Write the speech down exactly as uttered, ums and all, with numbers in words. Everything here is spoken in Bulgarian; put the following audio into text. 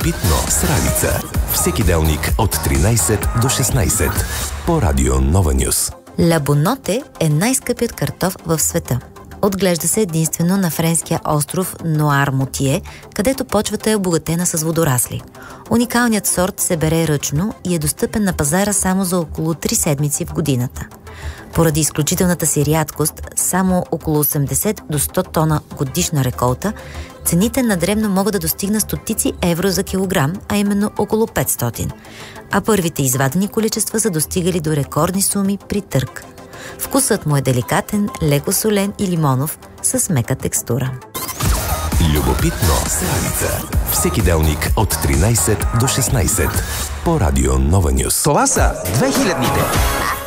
Любопитно с Ралица. Всеки делник от тринайсет до шестнайсет по Радио Нова Нюс. Лабоноте е най-скъпият картоф в света. Отглежда се единствено на френския остров Ноармотие, където почвата е обогатена с водорасли. Уникалният сорт се бере ръчно и е достъпен на пазара само за около три седмици в годината. Поради изключителната си рядкост, само около осемдесет до сто тона годишна реколта, цените на дребно могат да достигнат стотици евро за килограм, а именно около петстотин. А първите извадени количества са достигали до рекордни суми при търг. Вкусът му е деликатен, леко солен и лимонов, с мека текстура. Любопитно с Ралица. Всеки делник от тринайсет до шестнайсет по Радио Нова Нюс. Това са две хилядните.